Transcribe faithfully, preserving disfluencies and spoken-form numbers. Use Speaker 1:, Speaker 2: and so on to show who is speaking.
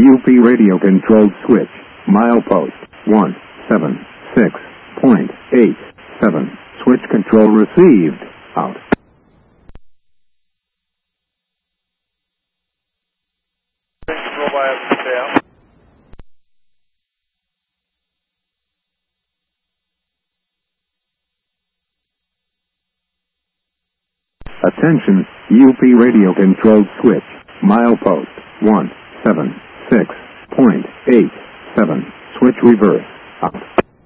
Speaker 1: U P radio controlled switch, milepost one seven six point eight seven. Switch control received. Out.
Speaker 2: Control by up.
Speaker 1: Attention, U P radio controlled switch, milepost one seven six point eight seven. Switch reverse. Out.